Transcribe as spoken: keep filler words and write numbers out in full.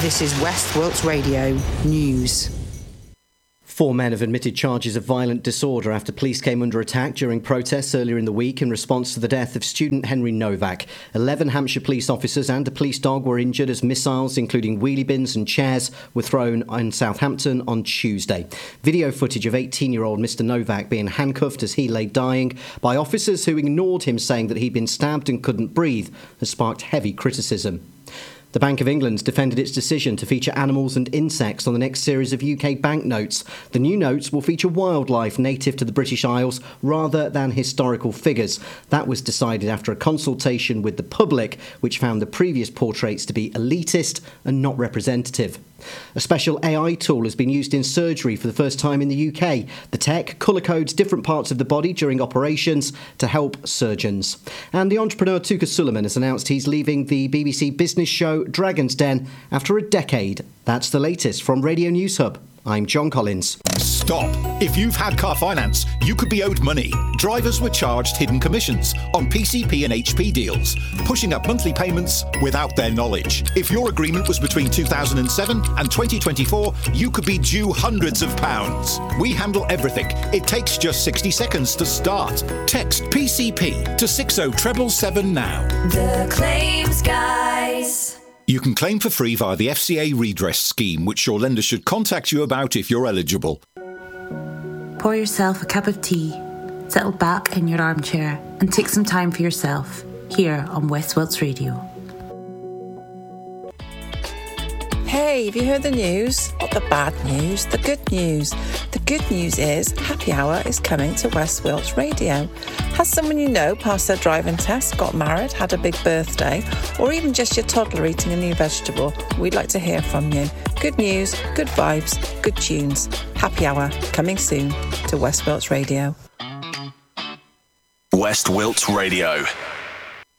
This is West Wilts Radio News. Four men have admitted charges of violent disorder after police came under attack during protests earlier in the week in response to the death of student Henry Novak. Eleven Hampshire police officers and a police dog were injured as missiles, including wheelie bins and chairs, were thrown in Southampton on Tuesday. Video footage of eighteen-year-old Mister Novak being handcuffed as he lay dying by officers who ignored him saying that he'd been stabbed and couldn't breathe has sparked heavy criticism. The Bank of England's defended its decision to feature animals and insects on the next series of U K banknotes. The new notes will feature wildlife native to the British Isles rather than historical figures. That was decided after a consultation with the public, which found the previous portraits to be elitist and not representative. A special A I tool has been used in surgery for the first time in the U K. The tech colour codes different parts of the body during operations to help surgeons. And the entrepreneur Tuka Suleiman has announced he's leaving the B B C business show Dragon's Den after a decade. That's the latest from Radio News Hub. I'm John Collins. Stop. If you've had car finance, you could be owed money. Drivers were charged hidden commissions on P C P and H P deals, pushing up monthly payments without their knowledge. If your agreement was between two thousand seven and twenty twenty-four, you could be due hundreds of pounds. We handle everything. It takes just sixty seconds to start. Text P C P to six oh seven seven now. The Claims Guys. You can claim for free via the F C A redress scheme, which your lender should contact you about if you're eligible. Pour yourself a cup of tea, settle back in your armchair and take some time for yourself here on West Wilts Radio. Hey, have you heard the news? Not the bad news, the good news. The good news is Happy Hour is coming to West Wilts Radio. Has someone you know passed their driving test, got married, had a big birthday, or even just your toddler eating a new vegetable? We'd like to hear from you. Good news, good vibes, good tunes. Happy Hour coming soon to West Wilts Radio. West Wilts Radio.